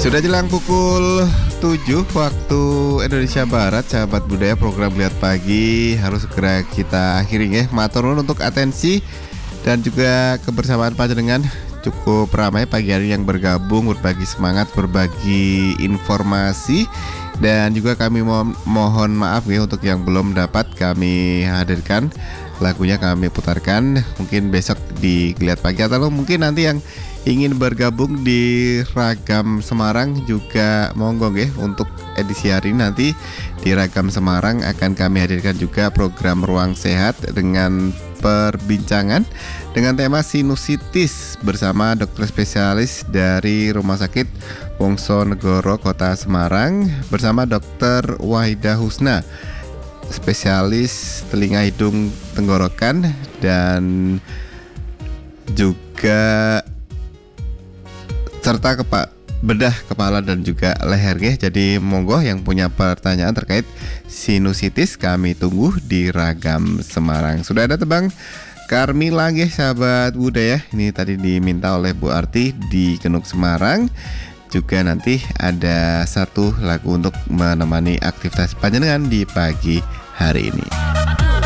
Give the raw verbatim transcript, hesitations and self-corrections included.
Sudah jelang pukul tujuh waktu Indonesia Barat, sahabat budaya, program Lihat Pagi harus segera kita akhiri ya. Matur nuwun untuk atensi dan juga kebersamaan panjenengan. Cukup ramai pagi hari yang bergabung, berbagi semangat, berbagi informasi. Dan juga kami mo- mohon maaf ya untuk yang belum dapat kami hadirkan lagunya, kami putarkan mungkin besok di Lihat Pagi, atau mungkin nanti yang ingin bergabung di Ragam Semarang juga monggo ya. Untuk edisi hari ini nanti di Ragam Semarang akan kami hadirkan juga program Ruang Sehat dengan perbincangan dengan tema sinusitis bersama dokter spesialis dari Rumah Sakit Wongsonegoro Kota Semarang bersama dokter Wahidah Husna, spesialis telinga hidung tenggorokan dan juga serta kepa, bedah kepala dan juga leher ya. Jadi monggo yang punya pertanyaan terkait sinusitis kami tunggu di Ragam Semarang. Sudah ada tebang Karmila ya, sahabat budaya. Ini tadi diminta oleh Bu Arti di Genuk Semarang. Juga nanti ada satu lagu untuk menemani aktivitas panjenengan di pagi hari ini.